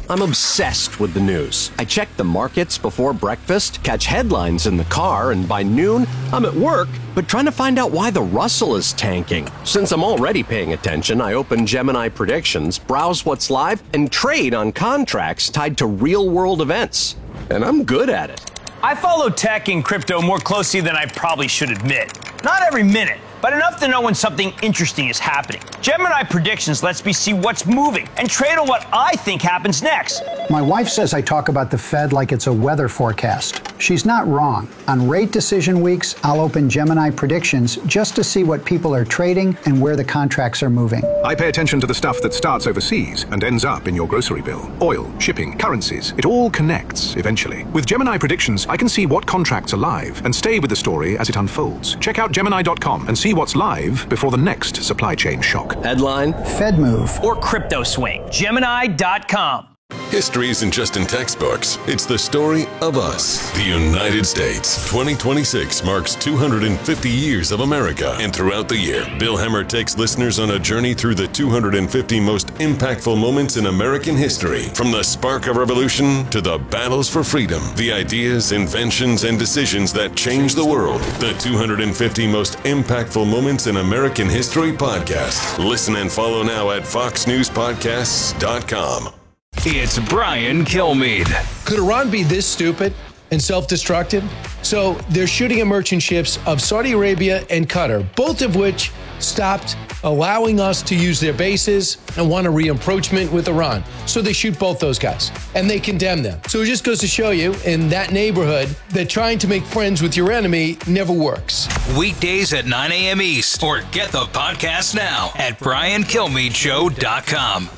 I'm obsessed with the news. I check the markets before breakfast, catch headlines in the car, and by noon, I'm at work, but trying to find out why the Russell is tanking. Since I'm already paying attention, I open Gemini Predictions, browse what's live, and trade on contracts tied to real-world events. And I'm good at it. I follow tech and crypto more closely than I probably should admit. Not every minute, but enough to know when something interesting is happening. Gemini Predictions lets me see what's moving and trade on what I think happens next. My wife says I talk about the Fed like it's a weather forecast. She's not wrong. On rate decision weeks, I'll open Gemini Predictions just to see what people are trading and where the contracts are moving. I pay attention to the stuff that starts overseas and ends up in your grocery bill. Oil, shipping, currencies. It all connects eventually. With Gemini Predictions, I can see what contracts are live and stay with the story as it unfolds. Check out Gemini.com and see what's live before the next supply chain shock. Headline: Fed move. Or crypto swing. Gemini.com. History isn't just in textbooks. It's the story of us, the United States. 2026 marks 250 years of America. And throughout the year, Bill Hemmer takes listeners on a journey through the 250 most impactful moments in American history. From the spark of revolution to the battles for freedom, the ideas, inventions, and decisions that changed the world. The 250 most impactful moments in American history podcast. Listen and follow now at foxnewspodcasts.com. It's Brian Kilmeade. Could Iran be this stupid and self-destructive? So they're shooting at merchant ships of Saudi Arabia and Qatar, both of which stopped allowing us to use their bases and want a re-approachment with Iran. So they shoot both those guys and they condemn them. So it just goes to show you in that neighborhood that trying to make friends with your enemy never works. Weekdays at 9 a.m. East, or get the podcast now at briankilmeadshow.com.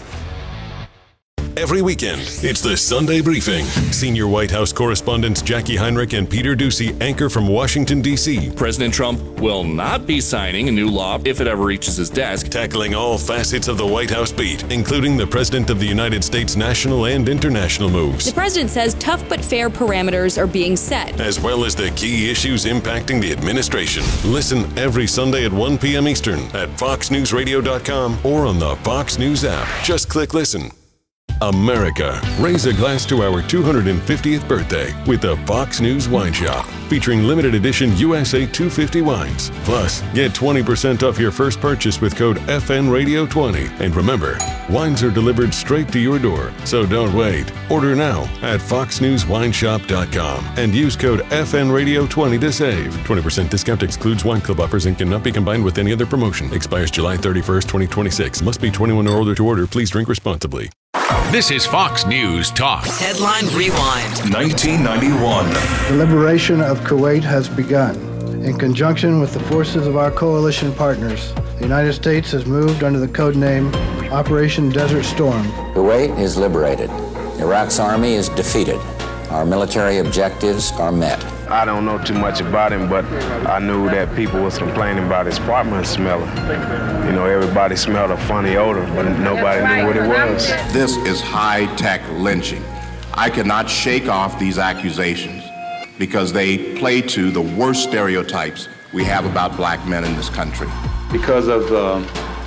Every weekend, it's the Sunday Briefing. Senior White House correspondents Jackie Heinrich and Peter Doocy anchor from Washington, D.C. President Trump will not be signing a new law if it ever reaches his desk. Tackling all facets of the White House beat, including the President of the United States' national and international moves. The president says tough but fair parameters are being set, as well as the key issues impacting the administration. Listen every Sunday at 1 p.m. Eastern at foxnewsradio.com or on the Fox News app. Just click listen. America, raise a glass to our 250th birthday with the Fox News Wine Shop, featuring limited edition USA 250 wines. Plus, get 20% off your first purchase with code FNRadio20. And remember, wines are delivered straight to your door, so don't wait. Order now at foxnewswineshop.com and use code FNRadio20 to save. 20% discount excludes wine club offers and cannot be combined with any other promotion. Expires July 31st, 2026. Must be 21 or older to order. Please drink responsibly. This is Fox News Talk. Headline Rewind. 1991. The liberation of Kuwait has begun. In conjunction with the forces of our coalition partners, the United States has moved under the code name Operation Desert Storm. Kuwait is liberated. Iraq's army is defeated. Our military objectives are met. I don't know too much about him, but I knew that people was complaining about his apartment smelling. You know, everybody smelled a funny odor, but nobody knew what it was. This is high-tech lynching. I cannot shake off these accusations because they play to the worst stereotypes we have about black men in this country. Because of the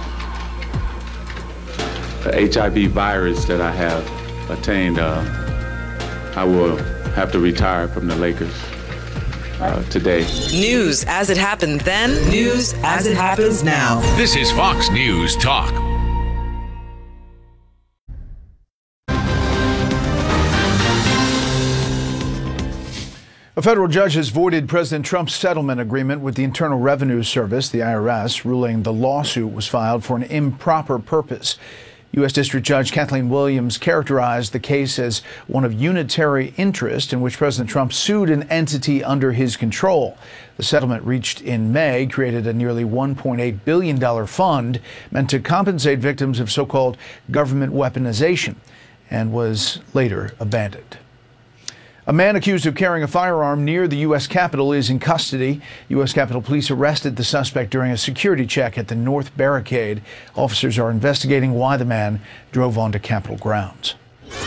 HIV virus that I have attained, I will have to retire from the Lakers today. News as it happened then, news as it happens now. This is Fox News Talk. A federal judge has voided President Trump's settlement agreement with the Internal Revenue Service, the IRS, ruling the lawsuit was filed for an improper purpose. U.S. District Judge Kathleen Williams characterized the case as one of unitary interest in which President Trump sued an entity under his control. The settlement reached in May created a nearly $1.8 billion fund meant to compensate victims of so-called government weaponization and was later abandoned. A man accused of carrying a firearm near the U.S. Capitol is in custody. U.S. Capitol Police arrested the suspect during a security check at the North Barricade. Officers are investigating why the man drove onto Capitol grounds.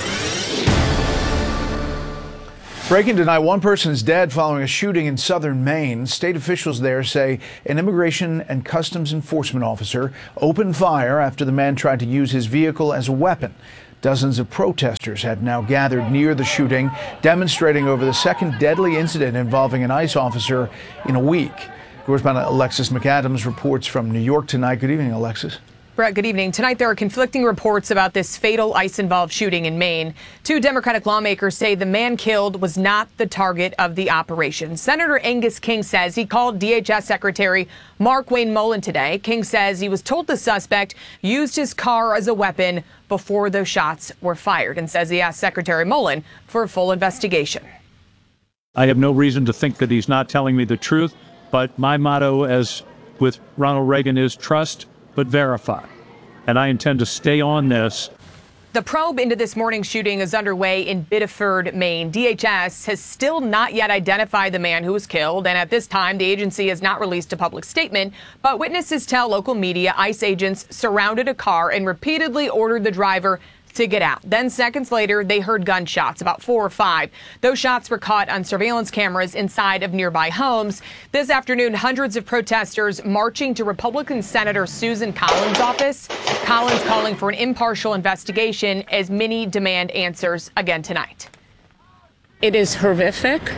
Breaking tonight, one person is dead following a shooting in southern Maine. State officials there say an Immigration and Customs Enforcement officer opened fire after the man tried to use his vehicle as a weapon. Dozens of protesters have now gathered near the shooting, demonstrating over the second deadly incident involving an ICE officer in a week. Correspondent Alexis McAdams reports from New York tonight. Good evening, Alexis. Brett, good evening. Tonight, there are conflicting reports about this fatal ICE-involved shooting in Maine. Two Democratic lawmakers say the man killed was not the target of the operation. Senator Angus King says he called DHS Secretary Markwayne Mullin today. King says he was told the suspect used his car as a weapon before those shots were fired, and says he asked Secretary Mullin for a full investigation. I have no reason to think that he's not telling me the truth, but my motto, as with Ronald Reagan, is trust but verify. And I intend to stay on this. The probe into this morning's shooting is underway in Biddeford, Maine. DHS has still not yet identified the man who was killed, and at this time, the agency has not released a public statement. But witnesses tell local media ICE agents surrounded a car and repeatedly ordered the driver to get out. Then seconds later, they heard gunshots, about 4 or 5. Those shots were caught on surveillance cameras inside of nearby homes. This afternoon, hundreds of protesters marching to Republican Senator Susan Collins' office. Collins calling for an impartial investigation as many demand answers again tonight. It is horrific.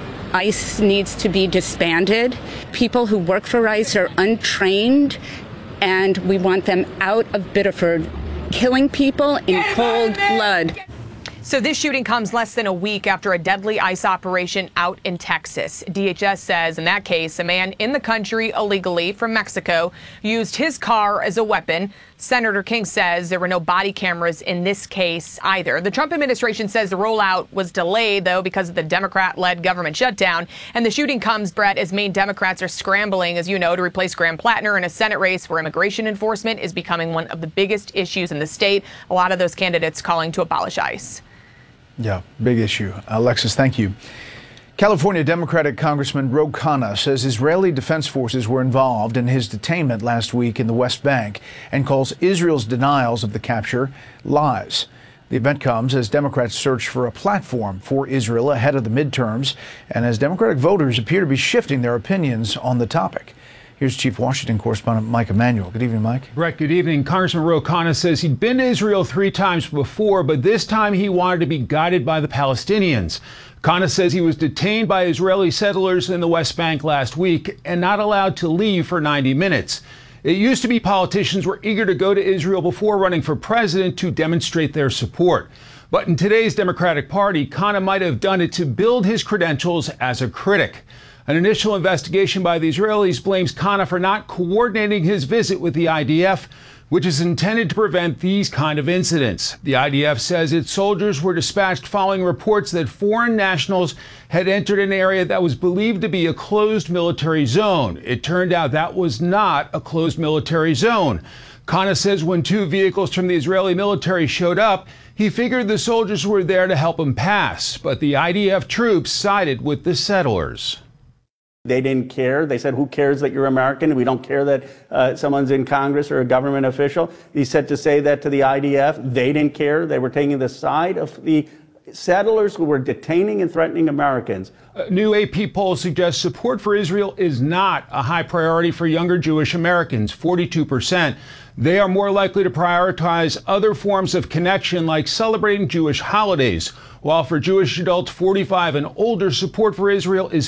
ICE needs to be disbanded. People who work for ICE are untrained, and we want them out of Biddeford, killing people in cold blood. So this shooting comes less than a week after a deadly ICE operation out in Texas. DHS says in that case, a man in the country illegally from Mexico used his car as a weapon. Senator King says there were no body cameras in this case either. The Trump administration says the rollout was delayed, though, because of the Democrat-led government shutdown. And the shooting comes, Brett, as Maine Democrats are scrambling, as you know, to replace Graham Plattner in a Senate race where immigration enforcement is becoming one of the biggest issues in the state. A lot of those candidates calling to abolish ICE. Yeah, big issue. Alexis, thank you. California Democratic Congressman Ro Khanna says Israeli defense forces were involved in his detainment last week in the West Bank and calls Israel's denials of the capture lies. The event comes as Democrats search for a platform for Israel ahead of the midterms and as Democratic voters appear to be shifting their opinions on the topic. Here's Chief Washington correspondent Mike Emanuel. Good evening, Mike. Brett, good evening. Congressman Ro Khanna says he'd been to Israel 3 times before, but this time he wanted to be guided by the Palestinians. Khanna says he was detained by Israeli settlers in the West Bank last week and not allowed to leave for 90 minutes. It used to be politicians were eager to go to Israel before running for president to demonstrate their support. But in today's Democratic Party, Khanna might have done it to build his credentials as a critic. An initial investigation by the Israelis blames Khanna for not coordinating his visit with the IDF, which is intended to prevent these kind of incidents. The IDF says its soldiers were dispatched following reports that foreign nationals had entered an area that was believed to be a closed military zone. It turned out that was not a closed military zone. Khanna says when 2 vehicles from the Israeli military showed up, he figured the soldiers were there to help him pass, but the IDF troops sided with the settlers. They didn't care. They said, who cares that you're American? We don't care that someone's in Congress or a government official. He said to say that to the IDF. They didn't care. They were taking the side of the settlers who were detaining and threatening Americans. A new AP poll suggests support for Israel is not a high priority for younger Jewish Americans, 42%. They are more likely to prioritize other forms of connection like celebrating Jewish holidays, while for Jewish adults 45 and older, support for Israel is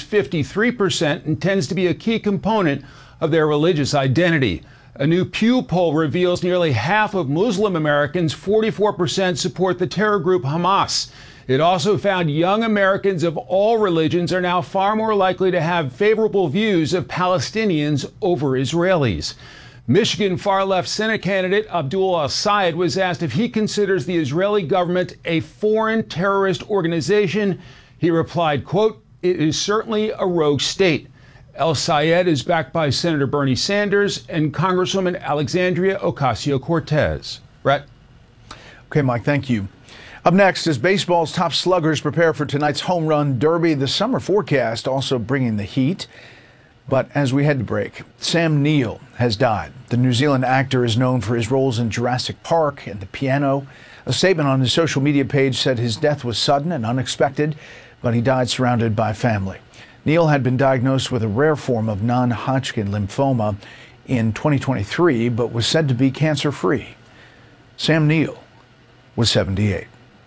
53% and tends to be a key component of their religious identity. A new Pew poll reveals nearly half of Muslim Americans, 44%, support the terror group Hamas. It also found young Americans of all religions are now far more likely to have favorable views of Palestinians over Israelis. Michigan far-left Senate candidate Abdul al-Sayed was asked if he considers the Israeli government a foreign terrorist organization. He replied, quote, "It is certainly a rogue state." El-Sayed is backed by Senator Bernie Sanders and Congresswoman Alexandria Ocasio-Cortez. Brett? Okay, Mike, thank you. Up next, as baseball's top sluggers prepare for tonight's home run derby, the summer forecast also bringing the heat. But as we head to break, Sam Neill has died. The New Zealand actor is known for his roles in Jurassic Park and The Piano. A statement on his social media page said his death was sudden and unexpected, but he died surrounded by family. Neill had been diagnosed with a rare form of non-Hodgkin lymphoma in 2023, but was said to be cancer-free. Sam Neill was 78.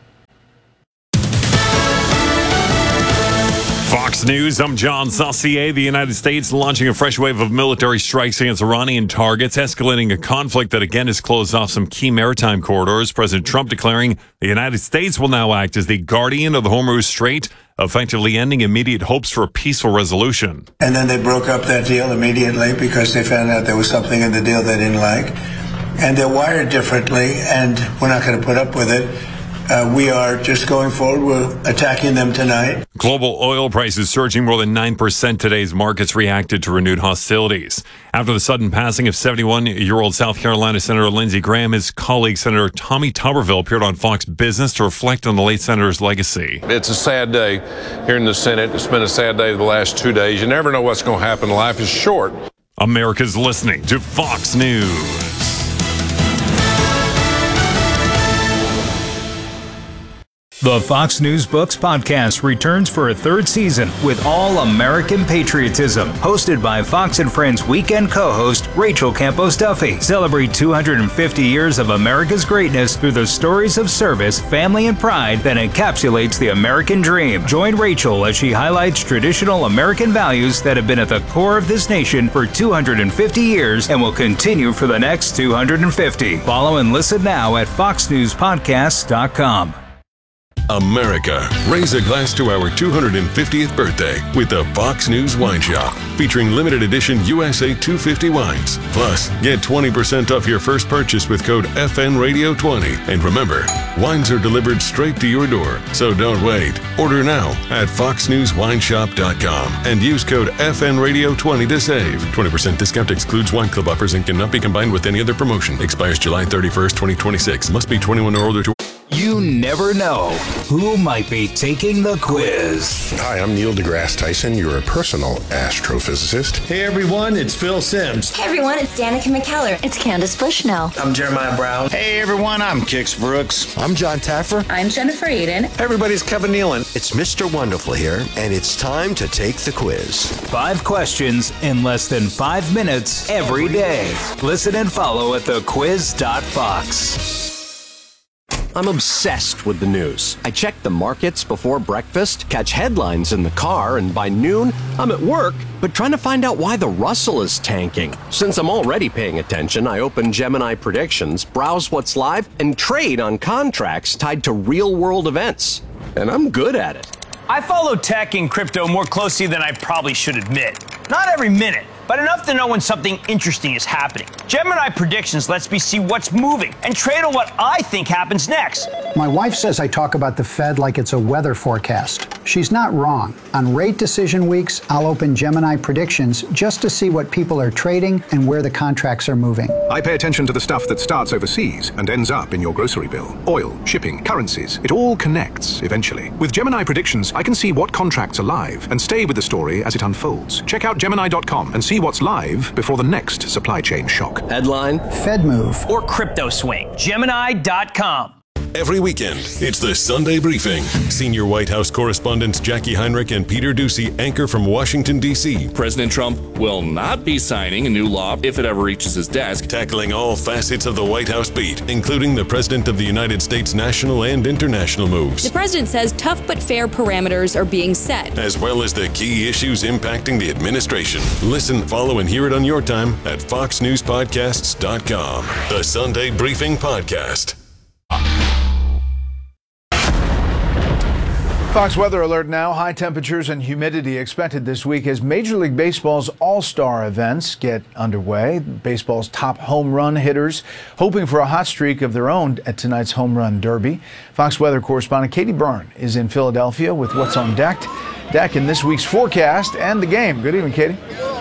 Fox News, I'm John Saucier. The United States launching a fresh wave of military strikes against Iranian targets, escalating a conflict that again has closed off some key maritime corridors. President Trump declaring the United States will now act as the guardian of the Hormuz Strait, effectively ending immediate hopes for a peaceful resolution. And then they broke up that deal immediately because they found out there was something in the deal they didn't like. And they're wired differently, and we're not going to put up with it. We are just going forward. We're attacking them tonight. Global oil prices surging more than 9% today as markets reacted to renewed hostilities. After the sudden passing of 71-year-old South Carolina Senator Lindsey Graham, his colleague Senator Tommy Tuberville appeared on Fox Business to reflect on the late senator's legacy. It's a sad day here in the Senate. It's been a sad day the last 2 days. You never know what's going to happen. Life is short. America's listening to Fox News. The Fox News Books podcast returns for a third season with all American patriotism. Hosted by Fox and Friends weekend co-host Rachel Campos Duffy. Celebrate 250 years of America's greatness through the stories of service, family, and pride that encapsulates the American dream. Join Rachel as she highlights traditional American values that have been at the core of this nation for 250 years and will continue for the next 250. Follow and listen now at foxnewspodcasts.com. America, raise a glass to our 250th birthday with the Fox News Wine Shop, featuring limited edition USA 250 wines. Plus, get 20% off your first purchase with code FNRadio20. And remember, wines are delivered straight to your door, so don't wait. Order now at foxnewswineshop.com and use code FNRadio20 to save. 20% discount excludes wine club offers and cannot be combined with any other promotion. Expires July 31st, 2026. Must be 21 or older to... You never know who might be taking the quiz. Hi, I'm Neil deGrasse Tyson, your personal astrophysicist. Hey everyone, it's Phil Simms. Hey everyone, it's Danica McKellar. It's Candace Bushnell. I'm Jeremiah Brown. Hey everyone, I'm Kix Brooks. I'm John Taffer. I'm Jennifer Aiden. Hey everybody, it's Kevin Nealon. It's Mr. Wonderful here, and it's time to take the quiz. 5 questions in less than 5 minutes every day. Listen and follow at thequiz.fox. I'm obsessed with the news. I check the markets before breakfast, catch headlines in the car, and by noon, I'm at work, but trying to find out why the Russell is tanking. Since I'm already paying attention, I open Gemini Predictions, browse what's live, and trade on contracts tied to real-world events. And I'm good at it. I follow tech and crypto more closely than I probably should admit. Not every minute, but enough to know when something interesting is happening. Gemini Predictions lets me see what's moving and trade on what I think happens next. My wife says I talk about the Fed like it's a weather forecast. She's not wrong. On rate decision weeks, I'll open Gemini Predictions just to see what people are trading and where the contracts are moving. I pay attention to the stuff that starts overseas and ends up in your grocery bill. Oil, shipping, currencies. It all connects eventually. With Gemini Predictions, I can see what contracts are live and stay with the story as it unfolds. Check out Gemini.com and see what's live before the next supply chain shock. Headline: Fed move. Or crypto swing. Gemini.com. Every weekend, it's the Sunday Briefing. Senior White House correspondents Jackie Heinrich and Peter Doocy anchor from Washington, D.C. President Trump will not be signing a new law if it ever reaches his desk. Tackling all facets of the White House beat, including the President of the United States national and international moves. The president says tough but fair parameters are being set, as well as the key issues impacting the administration. Listen, follow, and hear it on your time at foxnewspodcasts.com. The Sunday Briefing Podcast. Fox Weather Alert now. High temperatures and humidity expected this week as Major League Baseball's All-Star events get underway. Baseball's top home run hitters hoping for a hot streak of their own at tonight's Home Run Derby. Fox Weather correspondent Katie Byrne is in Philadelphia with what's on deck in this week's forecast and the game. Good evening, Katie.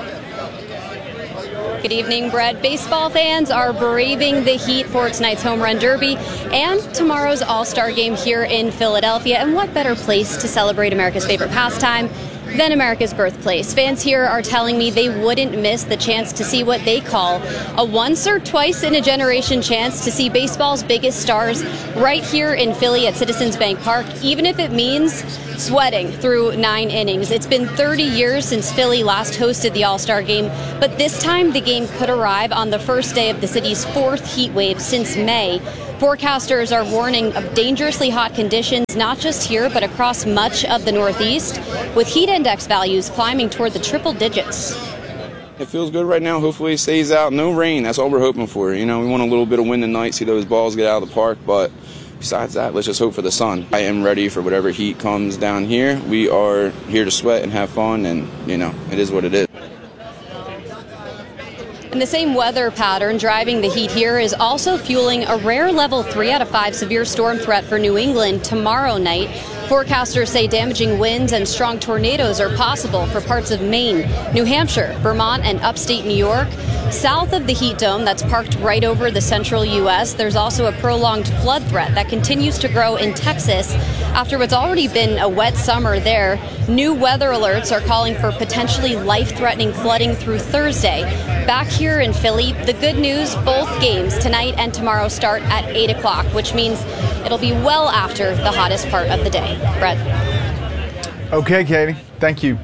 Good evening, Brett. Baseball fans are braving the heat for tonight's Home Run Derby and tomorrow's All-Star Game here in Philadelphia. And what better place to celebrate America's favorite pastime than America's birthplace? Fans here are telling me they wouldn't miss the chance to see what they call a once or twice in a generation chance to see baseball's biggest stars right here in Philly at Citizens Bank Park, even if it means sweating through 9 innings. It's been 30 years since Philly last hosted the All-Star Game, but this time the game could arrive on the first day of the city's 4th heat wave since May Forecasters are warning of dangerously hot conditions, not just here, but across much of the Northeast, with heat index values climbing toward the triple digits. It feels good right now. Hopefully it stays out. No rain. That's all we're hoping for. You know, we want a little bit of wind tonight, see those balls get out of the park. But besides that, let's just hope for the sun. I am ready for whatever heat comes down here. We are here to sweat and have fun, and, you know, it is what it is. And the same weather pattern driving the heat here is also fueling a rare level 3 out of 5 severe storm threat for New England tomorrow night. Forecasters say damaging winds and strong tornadoes are possible for parts of Maine, New Hampshire, Vermont, and upstate New York. South of the heat dome that's parked right over the central U.S., there's also a prolonged flood threat that continues to grow in Texas after what's already been a wet summer there. New weather alerts are calling for potentially life-threatening flooding through Thursday. Back here in Philly, the good news, both games tonight and tomorrow start at 8 o'clock, which means it'll be well after the hottest part of the day. Brett. Okay, Katie. Thank you.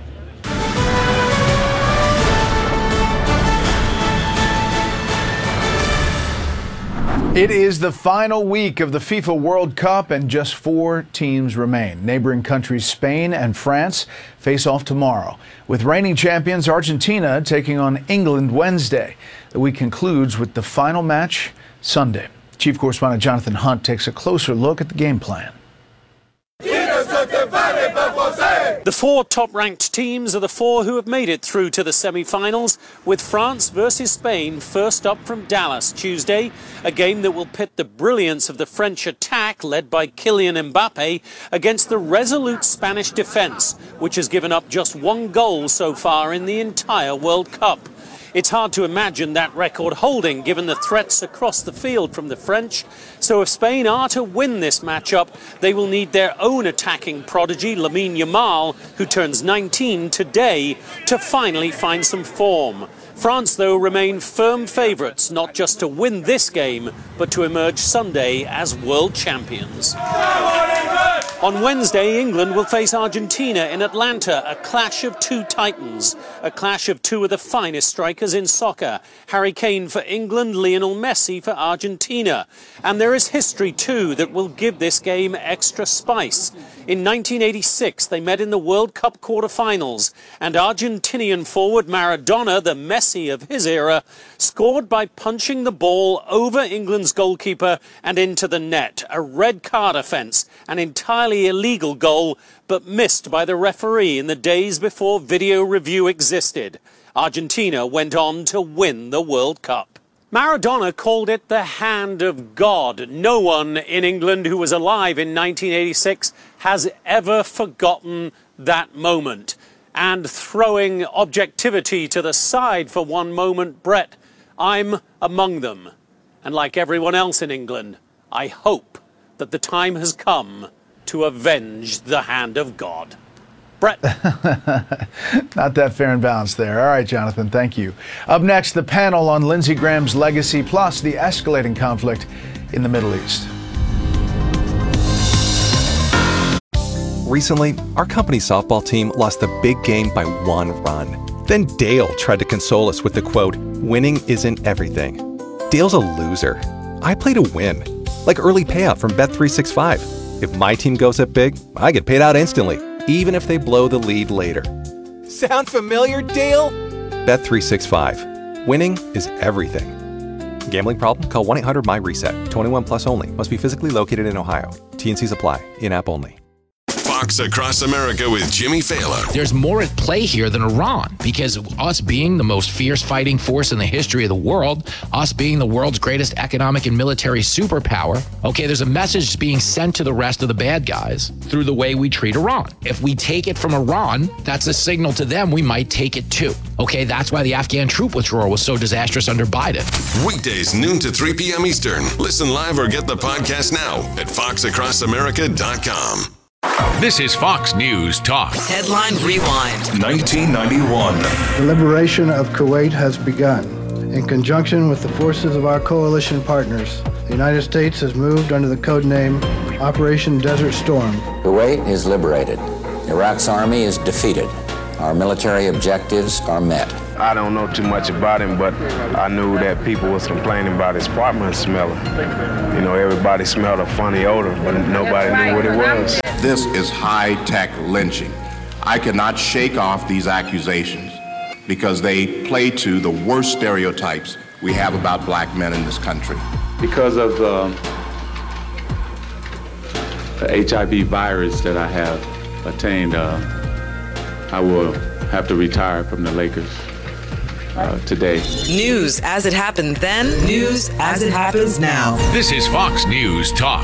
It is the final week of the FIFA World Cup, and just 4 teams remain. Neighboring countries Spain and France face off tomorrow, with reigning champions Argentina taking on England Wednesday. The week concludes with the final match Sunday. Chief Correspondent Jonathan Hunt takes a closer look at the game plan. The 4 top-ranked teams are the 4 who have made it through to the semi-finals, with France versus Spain first up from Dallas Tuesday, a game that will pit the brilliance of the French attack led by Kylian Mbappe against the resolute Spanish defence, which has given up just 1 goal so far in the entire World Cup. It's hard to imagine that record holding given the threats across the field from the French. So if Spain are to win this matchup, they will need their own attacking prodigy, Lamine Yamal, who turns 19 today, to finally find some form. France, though, remain firm favourites, not just to win this game, but to emerge Sunday as world champions. On Wednesday, England will face Argentina in Atlanta, a clash of 2 titans, a clash of 2 of the finest strikers in soccer. Harry Kane for England, Lionel Messi for Argentina. And there is history, too, that will give this game extra spice. In 1986, they met in the World Cup quarter-finals, and Argentinian forward Maradona, the Messi of his era, scored by punching the ball over England's goalkeeper and into the net. A red card offence, an entirely illegal goal, but missed by the referee in the days before video review existed. Argentina went on to win the World Cup. Maradona called it the hand of God. No one in England who was alive in 1986 has ever forgotten that moment. And throwing objectivity to the side for one moment, Brett, I'm among them. And like everyone else in England, I hope that the time has come to avenge the hand of God. Brett. Not that fair and balanced there. All right, Jonathan, thank you. Up next, the panel on Lindsey Graham's legacy, plus the escalating conflict in the Middle East. Recently, our company's softball team lost the big game by 1 run. Then Dale tried to console us with the quote, "Winning isn't everything." Dale's a loser. I play to win, like early payout from Bet365. If my team goes up big, I get paid out instantly, even if they blow the lead later. Sound familiar, Dale? Bet365. Winning is everything. Gambling problem? Call 1-800-MY-RESET. 21 plus only. Must be physically located in Ohio. T&Cs apply. In-app only. Fox Across America with Jimmy Fallon. There's more at play here than Iran, because us being the most fierce fighting force in the history of the world, us being the world's greatest economic and military superpower, okay, there's a message being sent to the rest of the bad guys through the way we treat Iran. If we take it from Iran, that's a signal to them we might take it too. Okay, that's why the Afghan troop withdrawal was so disastrous under Biden. Weekdays, noon to 3 p.m. Eastern. Listen live or get the podcast now at foxacrossamerica.com. This is Fox News Talk. Headline Rewind. 1991. The liberation of Kuwait has begun. In conjunction with the forces of our coalition partners, the United States has moved under the code name Operation Desert Storm. Kuwait is liberated. Iraq's army is defeated. Our military objectives are met. I don't know too much about him, but I knew that people was complaining about his apartment smelling. You know, everybody smelled a funny odor, but nobody knew what it was. This is high-tech lynching. I cannot shake off these accusations because they play to the worst stereotypes we have about black men in this country. Because of the HIV virus that I have attained, I will have to retire from the Lakers today. News as it happened then, news as it happens now. This is Fox News Talk.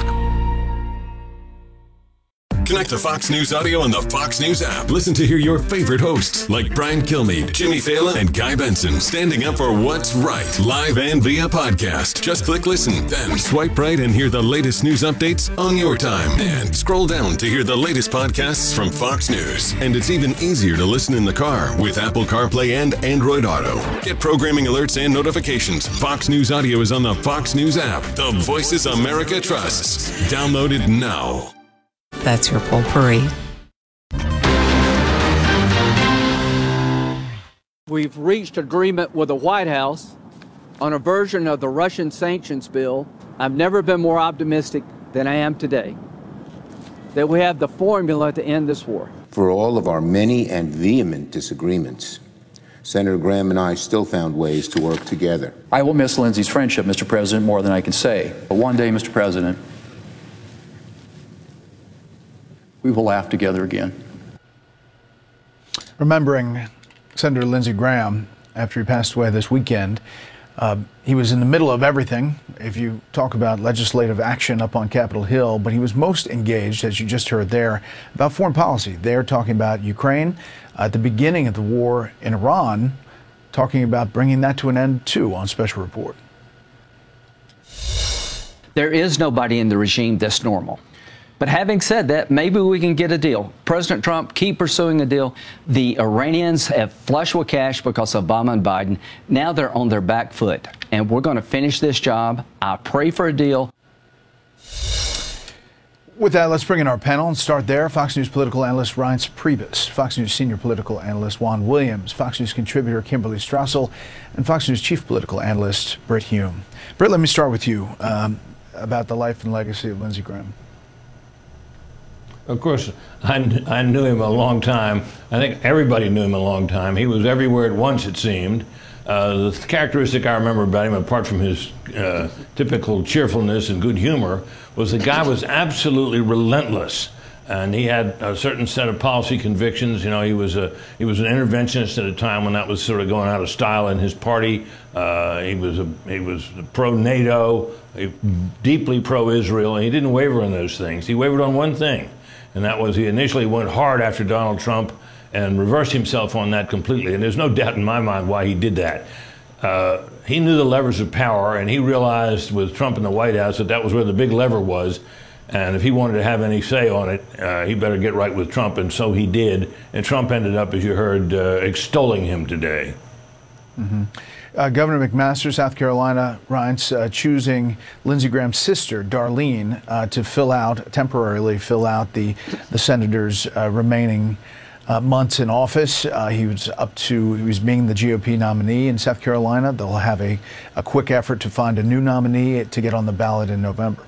Connect to Fox News Audio on the Fox News app. Listen to hear your favorite hosts like Brian Kilmeade, Jimmy Fallon, and Guy Benson standing up for what's right, live and via podcast. Just click listen, then swipe right and hear the latest news updates on your time. And scroll down to hear the latest podcasts from Fox News. And it's even easier to listen in the car with Apple CarPlay and Android Auto. Get programming alerts and notifications. Fox News Audio is on the Fox News app. The voices America trusts. Download it now. That's your potpourri. We've reached agreement with the White House on a version of the Russian sanctions bill. I've never been more optimistic than I am today that we have the formula to end this war. For all of our many and vehement disagreements, Senator Graham and I still found ways to work together. I will miss Lindsey's friendship, Mr. President, more than I can say. But one day, Mr. President, we will laugh together again. Remembering Senator Lindsey Graham after he passed away this weekend, he was in the middle of everything, if you talk about legislative action up on Capitol Hill, but he was most engaged, as you just heard there, about foreign policy. They're talking about Ukraine, at the beginning of the war in Iran, talking about bringing that to an end, too, on Special Report. There is nobody in the regime that's normal. But having said that, maybe we can get a deal. President Trump, keep pursuing a deal. The Iranians have flush with cash because of Obama and Biden. Now they're on their back foot, and we're going to finish this job. I pray for a deal. With that, let's bring in our panel and start there. Fox News political analyst Reince Priebus, Fox News senior political analyst Juan Williams, Fox News contributor Kimberly Strassel, and Fox News chief political analyst Brit Hume. Brit, let me start with you about the life and legacy of Lindsey Graham. Of course, I knew him a long time. I think everybody knew him a long time. He was everywhere at once, it seemed. The characteristic I remember about him, apart from his typical cheerfulness and good humor, was the guy was absolutely relentless. And he had a certain set of policy convictions. You know, he was an interventionist at a time when that was sort of going out of style in his party. He was pro-NATO, deeply pro-Israel, and he didn't waver on those things. He wavered on one thing. And that was he initially went hard after Donald Trump and reversed himself on that completely. And there's no doubt in my mind why he did that. He knew the levers of power, and he realized with Trump in the White House that was where the big lever was. And if he wanted to have any say on it, he better get right with Trump. And so he did. And Trump ended up, as you heard, extolling him today. Mm-hmm. Governor McMaster, South Carolina, Reince, choosing Lindsey Graham's sister, Darlene, to temporarily fill out the senator's remaining months in office. He was being the GOP nominee in South Carolina. They'll have a quick effort to find a new nominee to get on the ballot in November.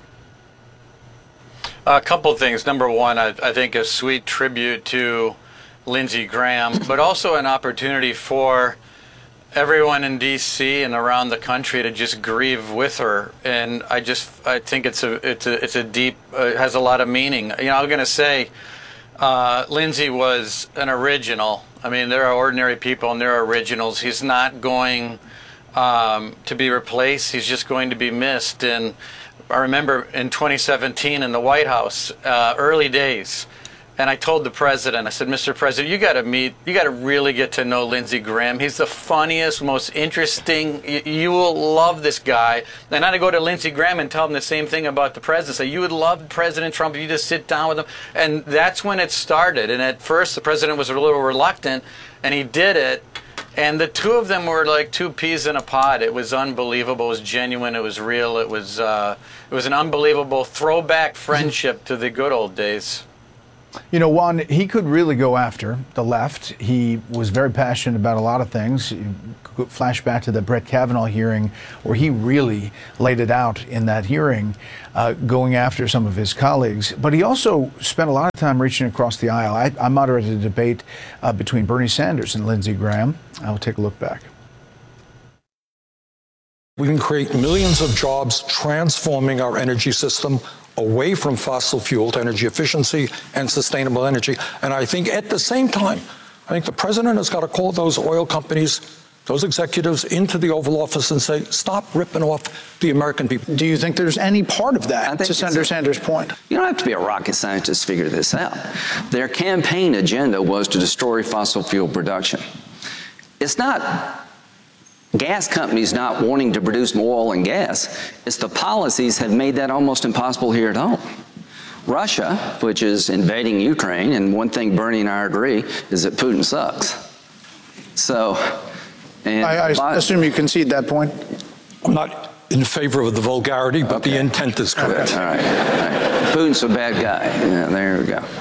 A couple of things. Number one, I think a sweet tribute to Lindsey Graham, but also an opportunity for everyone in D.C. and around the country to just grieve with her, and I think it's a deep, it has a lot of meaning. You know, I'm going to say, Lindsey was an original. I mean, there are ordinary people and there are originals. He's not going to be replaced. He's just going to be missed. And I remember in 2017 in the White House, early days. And I told the president, I said, Mr. President, you got to really get to know Lindsey Graham. He's the funniest, most interesting. You will love this guy. And I go to Lindsey Graham and tell him the same thing about the president. Say, you would love President Trump if you just sit down with him. And that's when it started. And at first, the president was a little reluctant, and he did it. And the two of them were like two peas in a pod. It was unbelievable. It was genuine. It was real. It was an unbelievable throwback friendship to the good old days. You know, Juan, he could really go after the left. He was very passionate about a lot of things. You could flash back to the Brett Kavanaugh hearing where he really laid it out in that hearing, going after some of his colleagues. But he also spent a lot of time reaching across the aisle. I moderated a debate between Bernie Sanders and Lindsey Graham. I'll take a look back. We can create millions of jobs transforming our energy system away from fossil fuel to energy efficiency and sustainable energy. And I think at the same time, I think the president has got to call those oil companies, those executives into the Oval Office and say, stop ripping off the American people. Do you think there's any part of that, to Senator Sanders' point? You don't have to be a rocket scientist to figure this out. Their campaign agenda was to destroy fossil fuel production. It's not gas companies not wanting to produce more oil and gas. It's the policies have made that almost impossible here at home. Russia, which is invading Ukraine, and one thing Bernie and I agree is that Putin sucks. So, and I assume you concede that point. I'm not in favor of the vulgarity, but the intent is correct. All right. Putin's a bad guy. Yeah, there we go.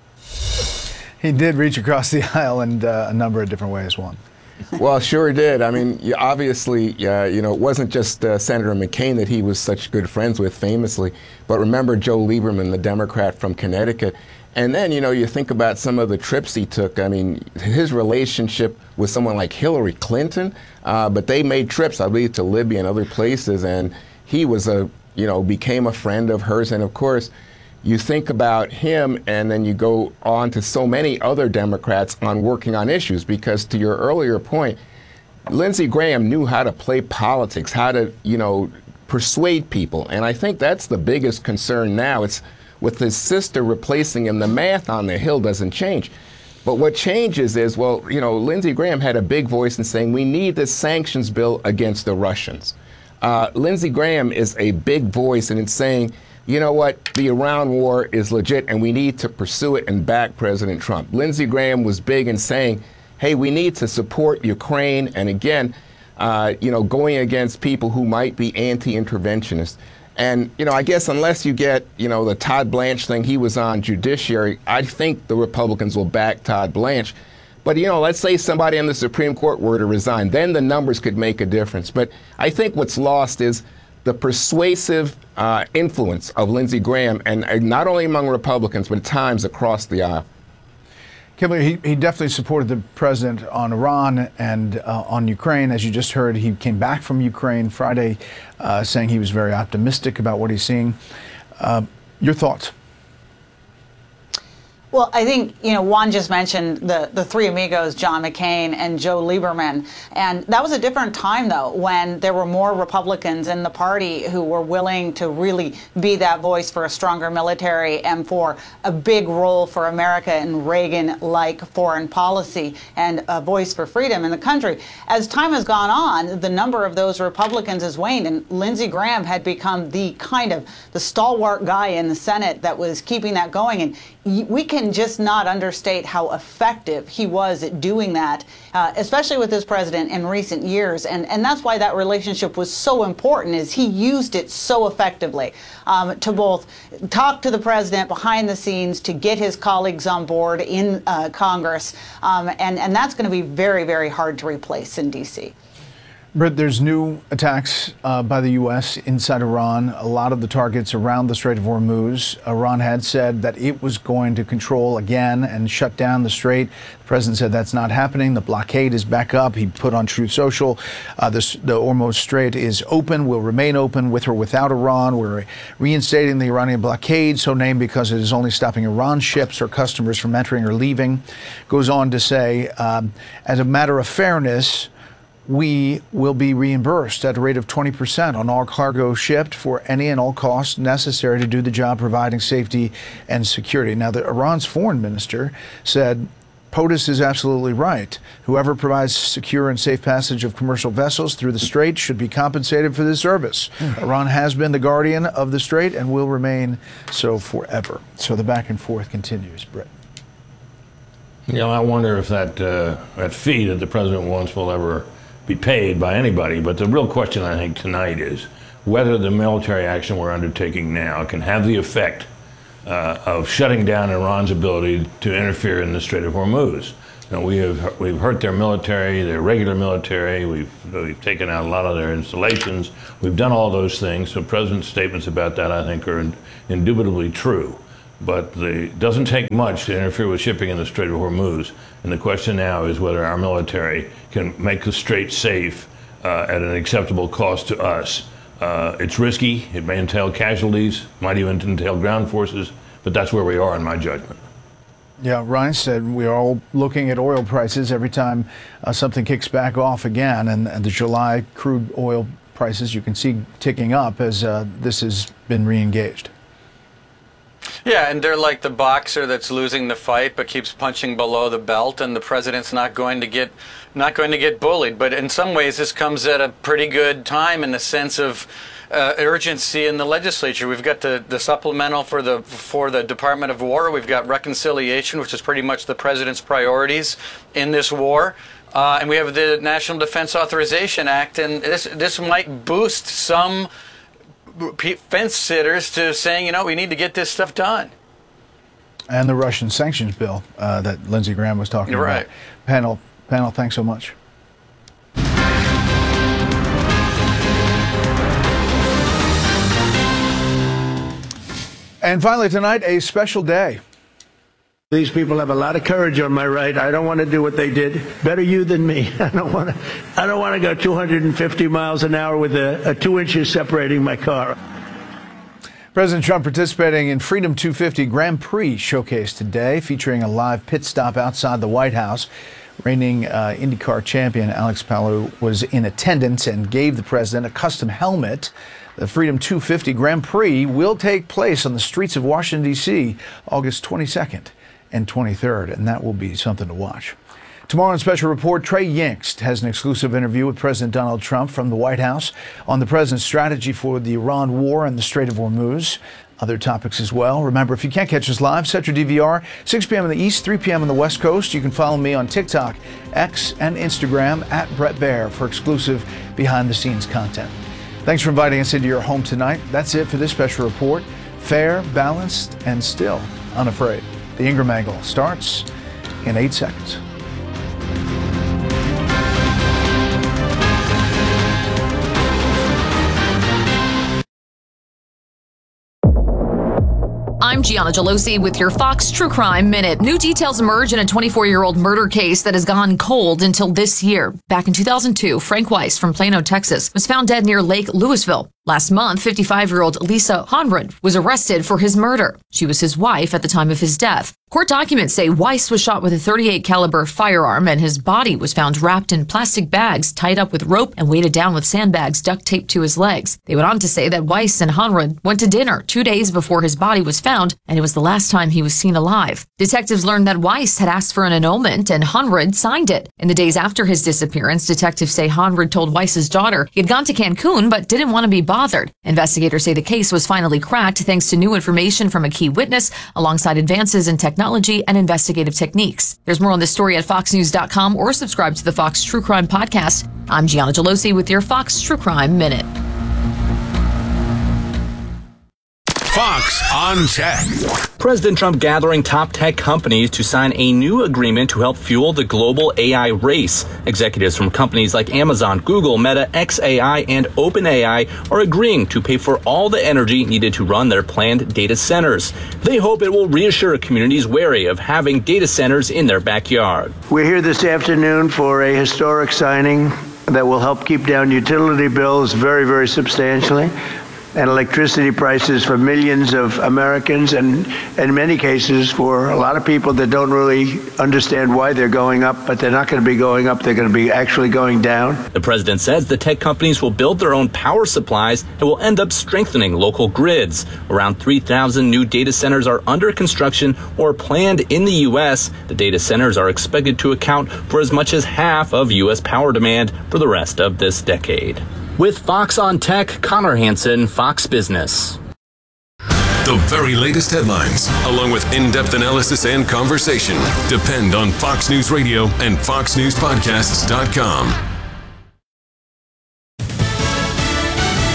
He did reach across the aisle in a number of different ways, Juan. Well, sure did. I mean, obviously, you know, it wasn't just Senator McCain that he was such good friends with famously, but remember Joe Lieberman, the Democrat from Connecticut. And then, you know, you think about some of the trips he took. I mean, his relationship with someone like Hillary Clinton, but they made trips, I believe, to Libya and other places. And he was became a friend of hers. And of course, you think about him and then you go on to so many other Democrats on working on issues, because to your earlier point, Lindsey Graham knew how to play politics, how to, persuade people. And I think that's the biggest concern now. It's with his sister replacing him, the math on the Hill doesn't change. But what changes is, Lindsey Graham had a big voice in saying we need this sanctions bill against the Russians. Lindsey Graham is a big voice and it's saying, you know what, the Iran war is legit and we need to pursue it and back President Trump. Lindsey Graham was big in saying, hey, we need to support Ukraine. And again, going against people who might be anti-interventionists. And, I guess unless you get, the Todd Blanche thing, he was on Judiciary, I think the Republicans will back Todd Blanche. But, let's say somebody on the Supreme Court were to resign, then the numbers could make a difference. But I think what's lost is the persuasive influence of Lindsey Graham, and not only among Republicans, but at times across the aisle. Kimberly, he definitely supported the president on Iran and on Ukraine. As you just heard, he came back from Ukraine Friday saying he was very optimistic about what he's seeing. Your thoughts? Well, I think, Juan just mentioned the three amigos, John McCain and Joe Lieberman. And that was a different time, though, when there were more Republicans in the party who were willing to really be that voice for a stronger military and for a big role for America in Reagan-like foreign policy and a voice for freedom in the country. As time has gone on, the number of those Republicans has waned, and Lindsey Graham had become the stalwart guy in the Senate that was keeping that going. And we can just not understate how effective he was at doing that, especially with this president in recent years. And that's why that relationship was so important, is he used it so effectively to both talk to the president behind the scenes, to get his colleagues on board in Congress. And that's going to be very, very hard to replace in D.C. Britt, there's new attacks by the U.S. inside Iran. A lot of the targets around the Strait of Hormuz. Iran had said that it was going to control again and shut down the strait. The president said that's not happening. The blockade is back up. He put on Truth Social, the Hormuz Strait is open, will remain open with or without Iran. We're reinstating the Iranian blockade, so named because it is only stopping Iran ships or customers from entering or leaving. Goes on to say, as a matter of fairness, we will be reimbursed at a rate of 20% on all cargo shipped for any and all costs necessary to do the job providing safety and security. Now, Iran's foreign minister said POTUS is absolutely right. Whoever provides secure and safe passage of commercial vessels through the strait should be compensated for this service. Iran has been the guardian of the strait and will remain so forever. So the back and forth continues, Britt. I wonder if that fee that the president wants will ever be paid by anybody. But the real question, I think, tonight is whether the military action we're undertaking now can have the effect of shutting down Iran's ability to interfere in the Strait of Hormuz. We've hurt their military, their regular military. We've taken out a lot of their installations. We've done all those things. So President's statements about that, I think, are indubitably true. But it doesn't take much to interfere with shipping in the Strait of Hormuz. And the question now is whether our military can make the strait safe at an acceptable cost to us. It's risky. It may entail casualties, might even entail ground forces, but that's where we are in my judgment. Yeah, Ryan said we're all looking at oil prices every time something kicks back off again, and the July crude oil prices you can see ticking up as this has been re-engaged. Yeah, and they're like the boxer that's losing the fight but keeps punching below the belt, and the president's not going to get bullied. But in some ways, this comes at a pretty good time in the sense of urgency in the legislature. We've got the supplemental for the Department of War. We've got reconciliation, which is pretty much the president's priorities in this war. And we have the National Defense Authorization Act, and this might boost some fence sitters to saying, we need to get this stuff done. And the Russian sanctions bill that Lindsey Graham was talking about. Panel, thanks so much. And finally tonight, a special day. These people have a lot of courage on my right. I don't want to do what they did. Better you than me. I don't want to go 250 miles an hour with a 2 inches separating my car. President Trump participating in Freedom 250 Grand Prix showcase today, featuring a live pit stop outside the White House. Reigning IndyCar champion Alex Palou was in attendance and gave the president a custom helmet. The Freedom 250 Grand Prix will take place on the streets of Washington, D.C., August 22nd and 23rd, and that will be something to watch. Tomorrow on Special Report, Trey Yingst has an exclusive interview with President Donald Trump from the White House on the president's strategy for the Iran war and the Strait of Hormuz. Other topics as well. Remember, if you can't catch us live, set your DVR, 6 p.m. in the East, 3 p.m. on the West Coast. You can follow me on TikTok, X, and Instagram at Brett Baier for exclusive behind-the-scenes content. Thanks for inviting us into your home tonight. That's it for this Special Report. Fair, balanced, and still unafraid. The Ingram Angle starts in 8 seconds. I'm Gianna Gelosi with your Fox True Crime Minute. New details emerge in a 24-year-old murder case that has gone cold until this year. Back in 2002, Frank Weiss from Plano, Texas, was found dead near Lake Louisville. Last month, 55-year-old Lisa Honrud was arrested for his murder. She was his wife at the time of his death. Court documents say Weiss was shot with a .38 caliber firearm, and his body was found wrapped in plastic bags, tied up with rope, and weighted down with sandbags duct taped to his legs. They went on to say that Weiss and Honrud went to dinner 2 days before his body was found, and it was the last time he was seen alive. Detectives learned that Weiss had asked for an annulment, and Honrud signed it. In the days after his disappearance, detectives say Honrud told Weiss's daughter he had gone to Cancun but didn't want to be bothered. Investigators say the case was finally cracked thanks to new information from a key witness, alongside advances in technology and investigative techniques. There's more on this story at foxnews.com or subscribe to the Fox True Crime Podcast. I'm Gianna Gelosi with your Fox True Crime Minute. Fox on Tech. President Trump gathering top tech companies to sign a new agreement to help fuel the global AI race. Executives from companies like Amazon, Google, Meta, xAI, and OpenAI are agreeing to pay for all the energy needed to run their planned data centers. They hope it will reassure communities wary of having data centers in their backyard. We're here this afternoon for a historic signing that will help keep down utility bills very, very substantially, and electricity prices for millions of Americans, and in many cases for a lot of people that don't really understand why they're going up, but they're not going to be going up, they're going to be actually going down. The president says the tech companies will build their own power supplies and will end up strengthening local grids. Around 3,000 new data centers are under construction or planned in the U.S. The data centers are expected to account for as much as half of U.S. power demand for the rest of this decade. With Fox on Tech, Connor Hansen, Fox Business. The very latest headlines, along with in-depth analysis and conversation, depend on Fox News Radio and FoxNewsPodcasts.com.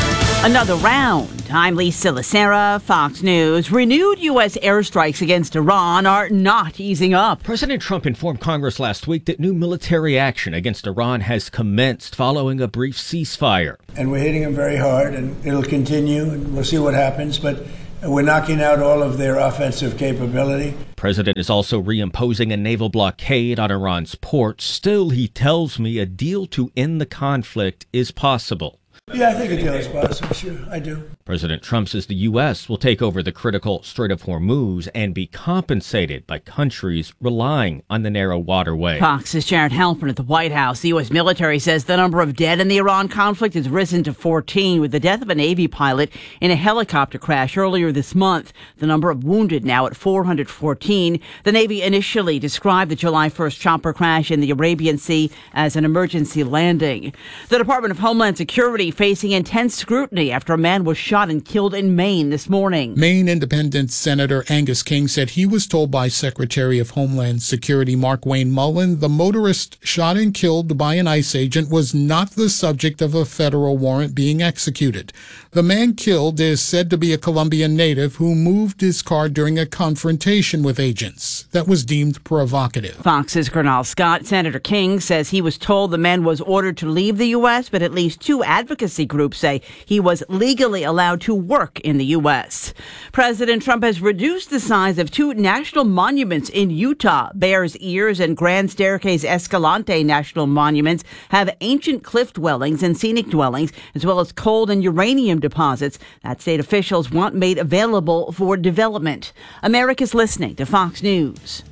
Another round. I'm Lisa Lacera, Fox News. Renewed U.S. airstrikes against Iran are not easing up. President Trump informed Congress last week that new military action against Iran has commenced following a brief ceasefire. And we're hitting them very hard, and it'll continue, and we'll see what happens. But we're knocking out all of their offensive capability. The president is also reimposing a naval blockade on Iran's ports. Still, he tells me a deal to end the conflict is possible. Yeah, I think a deal is possible. Sure, I do. President Trump says the U.S. will take over the critical Strait of Hormuz and be compensated by countries relying on the narrow waterway. Fox's Jared Halpern at the White House. The U.S. military says the number of dead in the Iran conflict has risen to 14, with the death of a Navy pilot in a helicopter crash earlier this month. The number of wounded now at 414. The Navy initially described the July 1st chopper crash in the Arabian Sea as an emergency landing. The Department of Homeland Security facing intense scrutiny after a man was shot and killed in Maine this morning. Maine Independent Senator Angus King said he was told by Secretary of Homeland Security Mark Wayne Mullen the motorist shot and killed by an ICE agent was not the subject of a federal warrant being executed. The man killed is said to be a Colombian native who moved his car during a confrontation with agents that was deemed provocative. Fox's Gernal Scott. Senator King says he was told the man was ordered to leave the U.S., but at least two advocacy groups say he was legally allowed to work in the U.S. President Trump has reduced the size of two national monuments in Utah. Bears Ears and Grand Staircase Escalante national monuments have ancient cliff dwellings and scenic dwellings, as well as coal and uranium deposits that state officials want made available for development. America's listening to Fox News.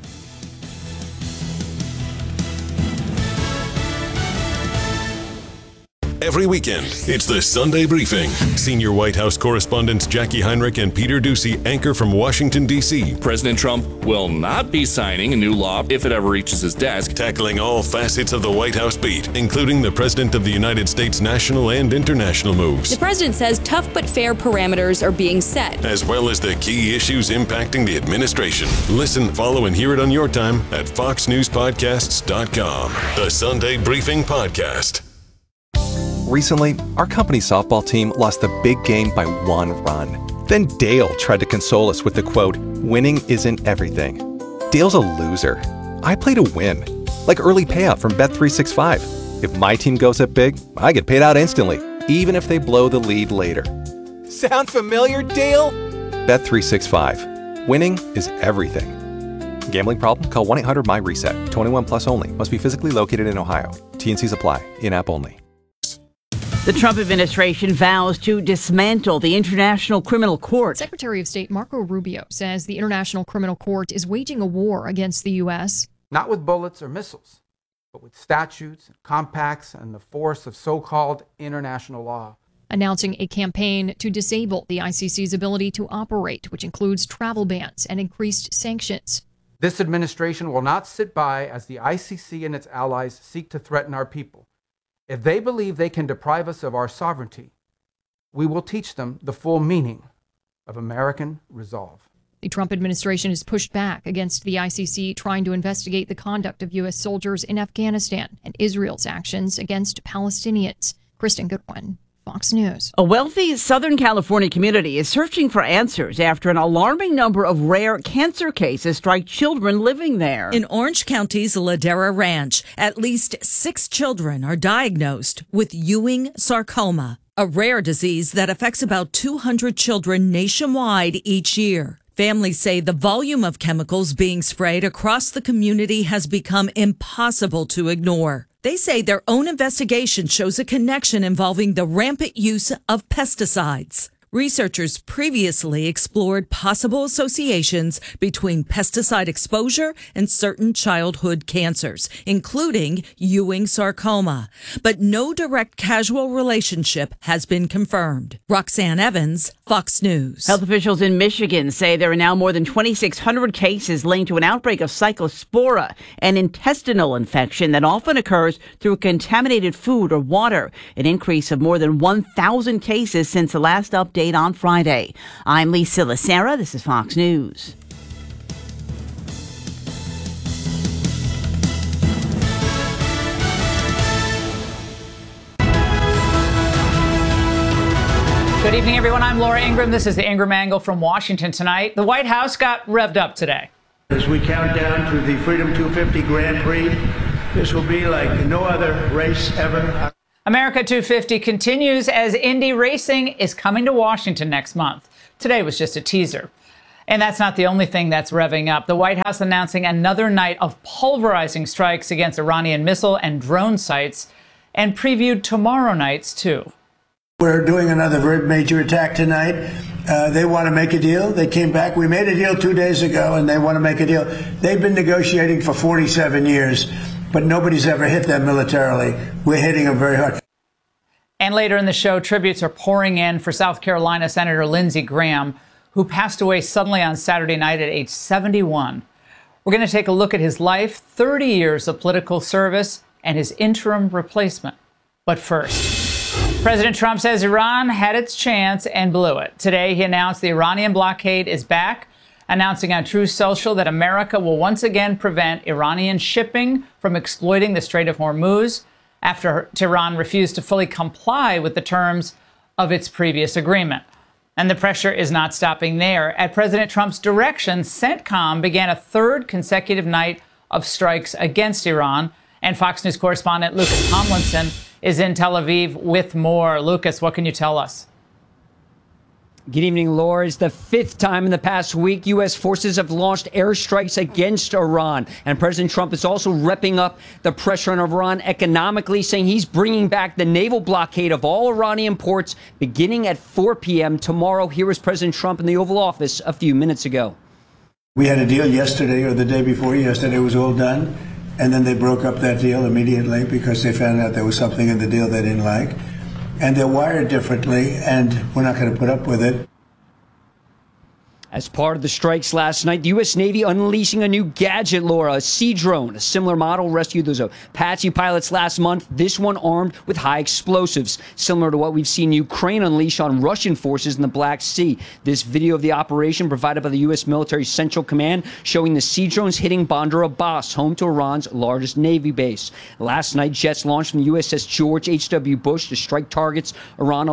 Every weekend, it's the Sunday Briefing. Senior White House correspondents Jackie Heinrich and Peter Doocy anchor from Washington, D.C. President Trump will not be signing a new law if it ever reaches his desk. Tackling all facets of the White House beat, including the President of the United States national and international moves. The president says tough but fair parameters are being set, as well as the key issues impacting the administration. Listen, follow, and hear it on your time at foxnewspodcasts.com. The Sunday Briefing Podcast. Recently, our company's softball team lost the big game by 1 run. Then Dale tried to console us with the quote, "Winning isn't everything." Dale's a loser. I play to win, like early payout from Bet365. If my team goes up big, I get paid out instantly, even if they blow the lead later. Sound familiar, Dale? Bet365. Winning is everything. Gambling problem? Call 1-800-MY-RESET. 21 plus only. Must be physically located in Ohio. T&Cs apply. In-app only. The Trump administration vows to dismantle the International Criminal Court. Secretary of State Marco Rubio says the International Criminal Court is waging a war against the U.S. Not with bullets or missiles, but with statutes, compacts, and the force of so-called international law. Announcing a campaign to disable the ICC's ability to operate, which includes travel bans and increased sanctions. This administration will not sit by as the ICC and its allies seek to threaten our people. If they believe they can deprive us of our sovereignty, we will teach them the full meaning of American resolve. The Trump administration has pushed back against the ICC trying to investigate the conduct of U.S. soldiers in Afghanistan and Israel's actions against Palestinians. Kristen Goodwin, Fox News. A wealthy Southern California community is searching for answers after an alarming number of rare cancer cases strike children living there. In Orange County's Ladera Ranch, at least 6 children are diagnosed with Ewing sarcoma, a rare disease that affects about 200 children nationwide each year. Families say the volume of chemicals being sprayed across the community has become impossible to ignore. They say their own investigation shows a connection involving the rampant use of pesticides. Researchers previously explored possible associations between pesticide exposure and certain childhood cancers, including Ewing sarcoma. But no direct causal relationship has been confirmed. Roxanne Evans, Fox News. Health officials in Michigan say there are now more than 2,600 cases linked to an outbreak of cyclospora, an intestinal infection that often occurs through contaminated food or water, an increase of more than 1,000 cases since the last update on Friday. I'm Lisa Lacera. This is Fox News. evening, everyone. I'm Laura Ingraham. This is the Ingraham Angle from Washington tonight. The White House got revved up today. As we count down to the Freedom 250 Grand Prix, this will be like no other race ever. America 250 continues as Indy Racing is coming to Washington next month. Today was just a teaser. And that's not the only thing that's revving up. The White House announcing another night of pulverizing strikes against Iranian missile and drone sites, and previewed tomorrow night's too. We're doing another very major attack tonight. They want to make a deal. They came back. We made a deal 2 days ago, and they want to make a deal. They've been negotiating for 47 years, but nobody's ever hit them militarily. We're hitting them very hard. And later in the show, tributes are pouring in for South Carolina Senator Lindsey Graham, who passed away suddenly on Saturday night at age 71. We're going to take a look at his life, 30 years of political service, and his interim replacement. But first, President Trump says Iran had its chance and blew it. Today, he announced the Iranian blockade is back, announcing on Truth Social that America will once again prevent Iranian shipping from exploiting the Strait of Hormuz after Tehran refused to fully comply with the terms of its previous agreement. And the pressure is not stopping there. At President Trump's direction, CENTCOM began a third consecutive night of strikes against Iran. And Fox News correspondent Lucas Tomlinson is in Tel Aviv with more. Lucas, what can you tell us? Good evening, Laura. It's the fifth time in the past week U.S. forces have launched airstrikes against Iran. And President Trump is also repping up the pressure on Iran economically, saying he's bringing back the naval blockade of all Iranian ports beginning at 4 p.m. tomorrow. Here was President Trump in the Oval Office a few minutes ago. We had a deal yesterday or the day before yesterday. It was all done. And then they broke up that deal immediately because they found out there was something in the deal they didn't like. And they're wired differently, and we're not going to put up with it. As part of the strikes last night, the U.S. Navy unleashing a new gadget, Laura, a Sea Drone. A similar model rescued those Apache pilots last month, this one armed with high explosives, similar to what we've seen Ukraine unleash on Russian forces in the Black Sea. This video of the operation provided by the U.S. Military Central Command showing the Sea Drones hitting Bandar Abbas, home to Iran's largest Navy base. Last night, jets launched from the USS George H.W. Bush to strike targets along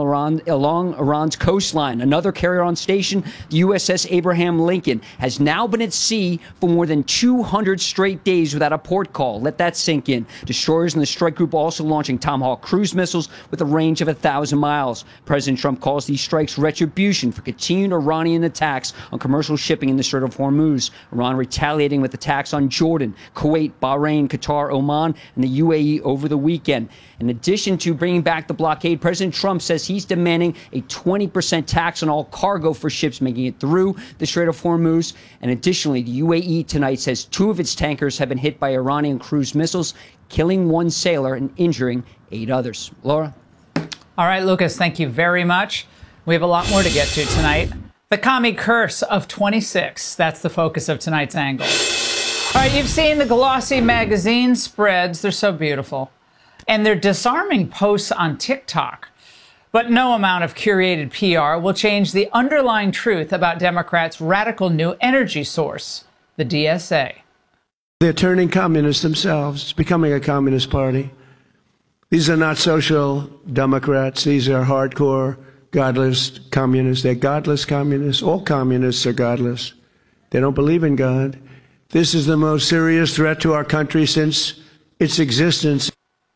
Iran's coastline. Another carrier on station, the USS Abraham Lincoln, has now been at sea for more than 200 straight days without a port call. Let that sink in. Destroyers in the strike group also launching Tomahawk cruise missiles with a range of 1,000 miles. President Trump calls these strikes retribution for continued Iranian attacks on commercial shipping in the Strait of Hormuz. Iran retaliating with attacks on Jordan, Kuwait, Bahrain, Qatar, Oman, and the UAE over the weekend. In addition to bringing back the blockade, President Trump says he's demanding a 20% tax on all cargo for ships making it through the Strait of Hormuz. And additionally, the UAE tonight says 2 of its tankers have been hit by Iranian cruise missiles, killing 1 sailor and injuring 8 others. Laura? All right, Lucas, thank you very much. We have a lot more to get to tonight. The commie curse of 26. That's the focus of tonight's angle. All right, you've seen the glossy magazine spreads. They're so beautiful. And they're disarming posts on TikTok. But no amount of curated PR will change the underlying truth about Democrats' radical new energy source, the DSA. They're turning communists themselves. It's becoming a communist party. These are not social Democrats. These are hardcore, godless communists. They're godless communists. All communists are godless. They don't believe in God. This is the most serious threat to our country since its existence.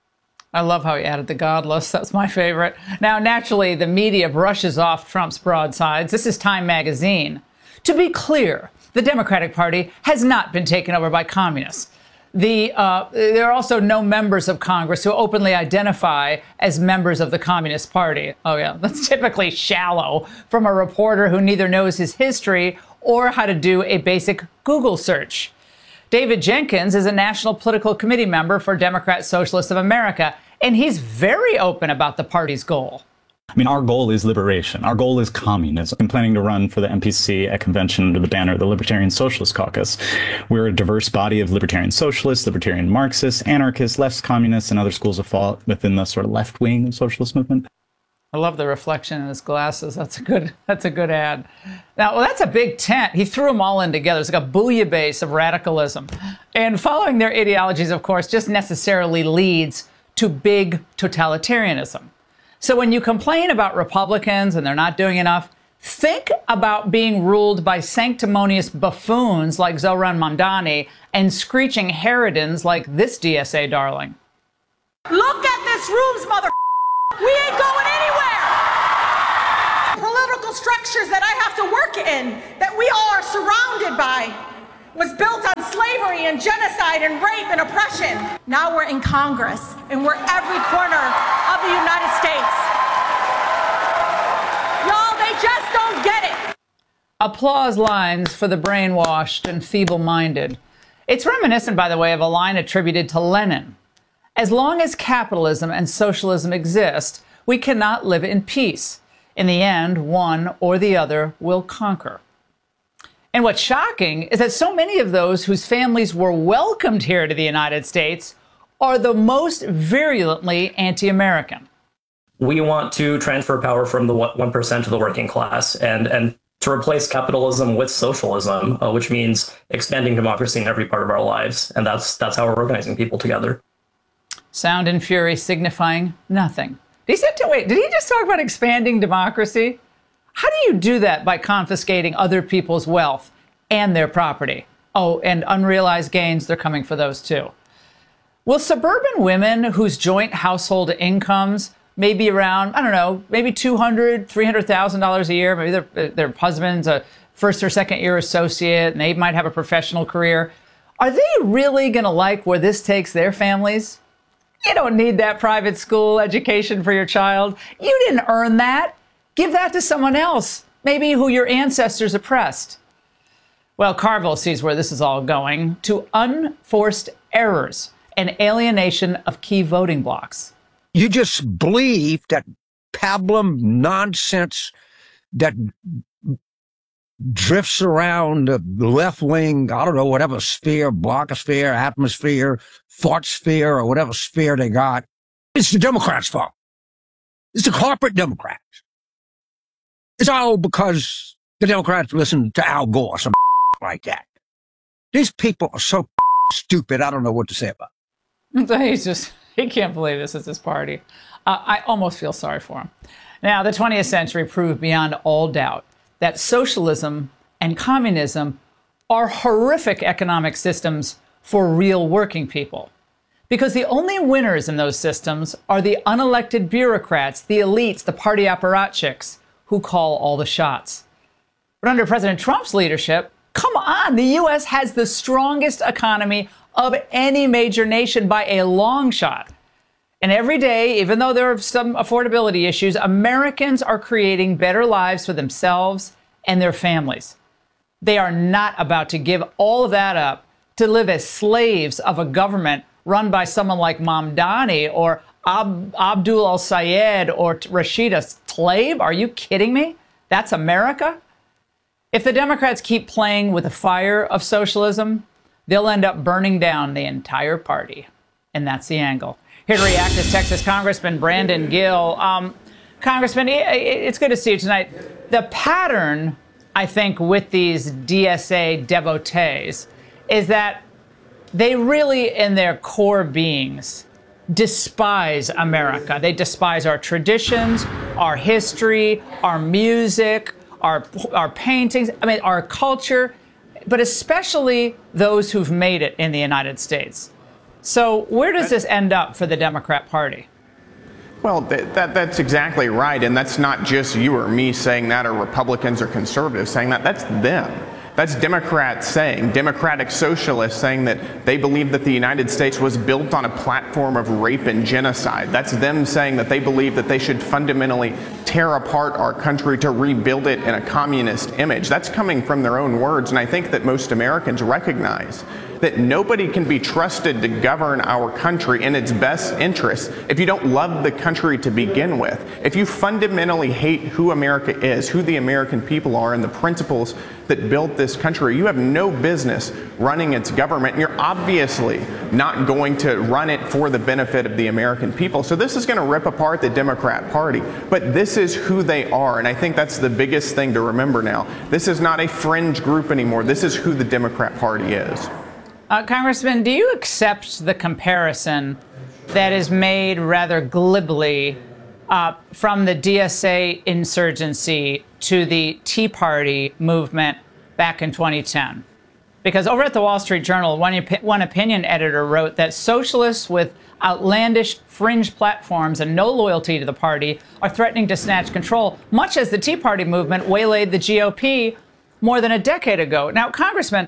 I love how he added the godless. That's my favorite. Now, naturally, the media brushes off Trump's broadsides. This is Time magazine. To be clear, the Democratic Party has not been taken over by communists. There are also no members of Congress who openly identify as members of the Communist Party. Oh, yeah, that's typically shallow from a reporter who neither knows his history or how to do a basic Google search. David Jenkins is a National Political Committee member for Democrat Socialists of America, and he's very open about the party's goal. I mean, our goal is liberation. Our goal is communism. I'm planning to run for the MPC at convention under the banner of the Libertarian Socialist Caucus. We're a diverse body of libertarian socialists, libertarian Marxists, anarchists, left communists, and other schools of thought within the sort of left wing of socialist movement. I love the reflection in his glasses. That's a good ad. Now, well, that's a big tent. He threw them all in together. It's like a bouillabaisse of radicalism. And following their ideologies, of course, just necessarily leads to big totalitarianism. So when you complain about Republicans and they're not doing enough, think about being ruled by sanctimonious buffoons like Zohran Mamdani and screeching harridans like this DSA darling. Look at this room's mother. We ain't going anywhere. Political structures that I have to work in, that we all are surrounded by, was built on slavery and genocide and rape and oppression. Now we're in Congress and we're every corner of the United States. Y'all, they just don't get it. Applause lines for the brainwashed and feeble-minded. It's reminiscent, by the way, of a line attributed to Lenin. As long as capitalism and socialism exist, we cannot live in peace. In the end, one or the other will conquer. And what's shocking is that so many of those whose families were welcomed here to the United States are the most virulently anti-American. We want to transfer power from the 1% to the working class and to replace capitalism with socialism, which means expanding democracy in every part of our lives. And that's how we're organizing people together. Sound and fury signifying nothing. Did he just talk about expanding democracy? How do you do that by confiscating other people's wealth and their property? Oh, and unrealized gains, they're coming for those too. Will suburban women whose joint household incomes may be around, I don't know, maybe $200,000, $300,000 a year, maybe their husband's a first or second year associate and they might have a professional career, are they really going to like where this takes their families? You don't need that private school education for your child. You didn't earn that. Give that to someone else, maybe who your ancestors oppressed. Well, Carville sees where this is all going, to unforced errors and alienation of key voting blocks. You just believe that pablum nonsense that drifts around the left wing, I don't know, whatever sphere, blogosphere, atmosphere, thought sphere, or whatever sphere they got. It's the Democrats' fault. It's the corporate Democrats. It's all because the Democrats listen to Al Gore, some like that. These people are so stupid, I don't know what to say about it. He can't believe this is his party. I almost feel sorry for him. Now, the 20th century proved beyond all doubt that socialism and communism are horrific economic systems for real working people. Because the only winners in those systems are the unelected bureaucrats, the elites, the party apparatchiks who call all the shots. But under President Trump's leadership, come on, the U.S. has the strongest economy of any major nation by a long shot. And every day, even though there are some affordability issues, Americans are creating better lives for themselves and their families. They are not about to give all of that up to live as slaves of a government run by someone like Mamdani or Abdul al-Sayed or Rashida Tlaib. Are you kidding me? That's America? If the Democrats keep playing with the fire of socialism, they'll end up burning down the entire party. And that's the angle. Here to react is Texas Congressman Brandon Gill. Congressman, it's good to see you tonight. The pattern, I think, with these DSA devotees is that they really, in their core beings, despise America. They despise our traditions, our history, our music, our paintings, our culture, but especially those who've made it in the United States. So where does this end up for the Democrat Party? Well, that's exactly right. And that's not just you or me saying that, or Republicans or conservatives saying that. That's them. That's Democrats saying, democratic socialists saying that they believe that the United States was built on a platform of rape and genocide. That's them saying that they believe that they should fundamentally tear apart our country to rebuild it in a communist image. That's coming from their own words, and I think that most Americans recognize that nobody can be trusted to govern our country in its best interests if you don't love the country to begin with. If you fundamentally hate who America is, who the American people are, and the principles that built this country, you have no business running its government, and you're obviously not going to run it for the benefit of the American people. So this is going to rip apart the Democrat Party, but this is who they are, and I think that's the biggest thing to remember now. This is not a fringe group anymore. This is who the Democrat Party is. Congressman, do you accept the comparison that is made rather glibly from the DSA insurgency to the Tea Party movement back in 2010. Because over at the Wall Street Journal, one opinion editor wrote that socialists with outlandish fringe platforms and no loyalty to the party are threatening to snatch control, much as the Tea Party movement waylaid the GOP more than a decade ago. Now, Congressman,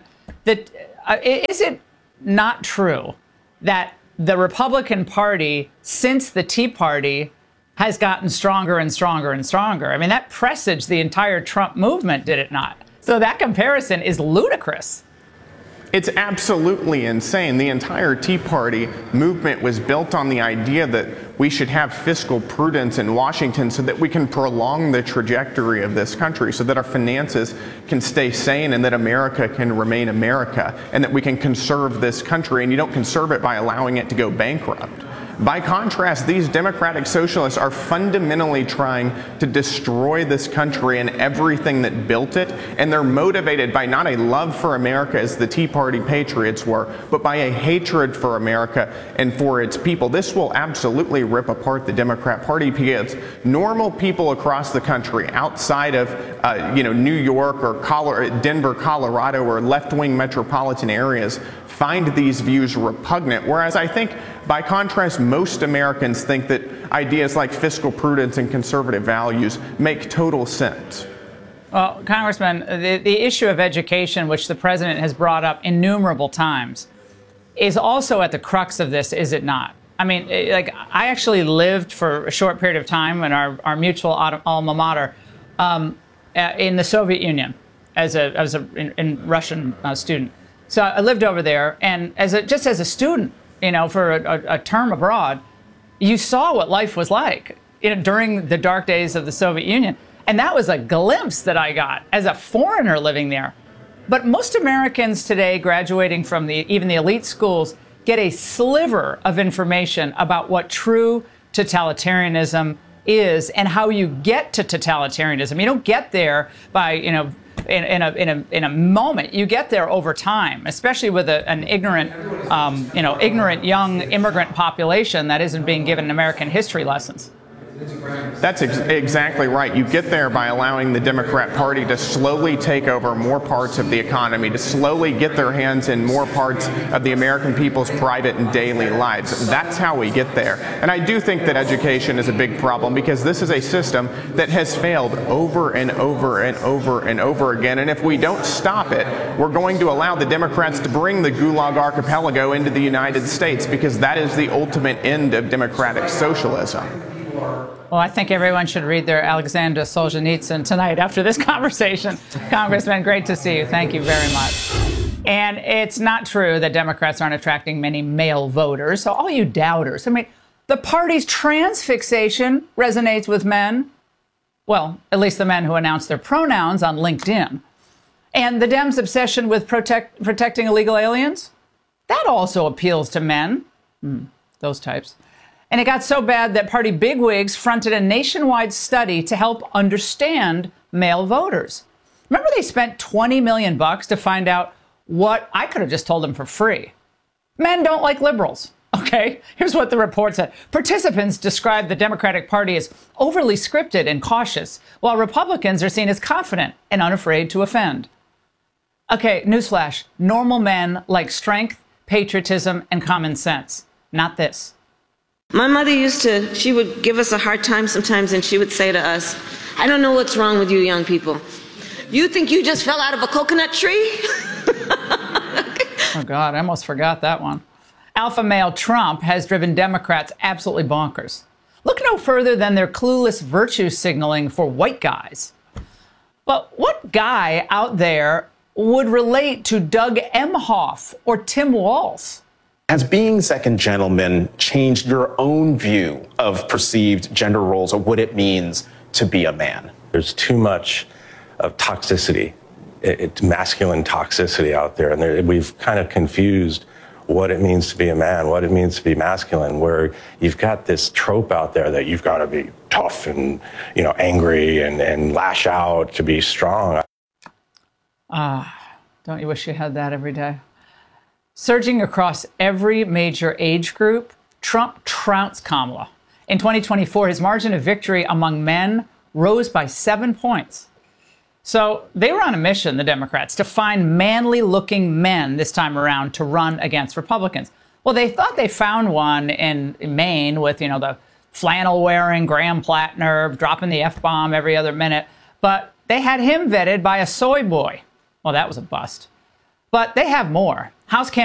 is it not true that the Republican Party, since the Tea Party, has gotten stronger and stronger and stronger? I mean, that presaged the entire Trump movement, did it not? So that comparison is ludicrous. It's absolutely insane. The entire Tea Party movement was built on the idea that we should have fiscal prudence in Washington so that we can prolong the trajectory of this country, so that our finances can stay sane and that America can remain America, and that we can conserve this country. And you don't conserve it by allowing it to go bankrupt. By contrast, these democratic socialists are fundamentally trying to destroy this country and everything that built it, and they're motivated by not a love for America as the Tea Party patriots were, but by a hatred for America and for its people. This will absolutely rip apart the Democrat Party, because normal people across the country, outside of New York or Denver, Colorado, or left-wing metropolitan areas, find these views repugnant, whereas I think, by contrast, most Americans think that ideas like fiscal prudence and conservative values make total sense. Well, Congressman, the issue of education, which the president has brought up innumerable times, is also at the crux of this, is it not? I mean, I actually lived for a short period of time in our mutual alma mater in the Soviet Union as a Russian student. So I lived over there, and just as a student, for a term abroad, you saw what life was like during the dark days of the Soviet Union. And that was a glimpse that I got as a foreigner living there. But most Americans today, graduating from even the elite schools, get a sliver of information about what true totalitarianism is and how you get to totalitarianism. You don't get there by, in a moment. You get there over time, especially with an ignorant, ignorant young immigrant population that isn't being given American history lessons. That's exactly right. You get there by allowing the Democrat Party to slowly take over more parts of the economy, to slowly get their hands in more parts of the American people's private and daily lives. That's how we get there. And I do think that education is a big problem, because this is a system that has failed over and over and over and over again. And if we don't stop it, we're going to allow the Democrats to bring the Gulag Archipelago into the United States, because that is the ultimate end of democratic socialism. Well, I think everyone should read their Alexander Solzhenitsyn tonight after this conversation. Congressman, great to see you. Thank you very much. And it's not true that Democrats aren't attracting many male voters. So all you doubters, the party's trans fixation resonates with men. Well, at least the men who announce their pronouns on LinkedIn. And the Dems' obsession with protecting illegal aliens, that also appeals to men. Those types. And it got so bad that party bigwigs fronted a nationwide study to help understand male voters. Remember, they spent $20 million to find out what I could have just told them for free. Men don't like liberals. Okay, here's what the report said. Participants described the Democratic Party as overly scripted and cautious, while Republicans are seen as confident and unafraid to offend. Okay, newsflash. Normal men like strength, patriotism, and common sense. Not this. My mother she would give us a hard time sometimes, and she would say to us, I don't know what's wrong with you young people. You think you just fell out of a coconut tree? Oh, God, I almost forgot that one. Alpha male Trump has driven Democrats absolutely bonkers. Look no further than their clueless virtue signaling for white guys. But what guy out there would relate to Doug Emhoff or Tim Walz? Has being second gentleman changed your own view of perceived gender roles or what it means to be a man? There's too much of toxicity, it's masculine toxicity out there. And we've kind of confused what it means to be a man, what it means to be masculine, where you've got this trope out there that you've got to be tough and, angry and lash out to be strong. Don't you wish you had that every day? Surging across every major age group, Trump trounced Kamala In 2024, his margin of victory among men rose by 7 points. So they were on a mission, the Democrats, to find manly-looking men this time around to run against Republicans. Well, they thought they found one in Maine with, the flannel-wearing Graham Plattner dropping the F-bomb every other minute. But they had him vetted by a soy boy. Well, that was a bust. But they have more. House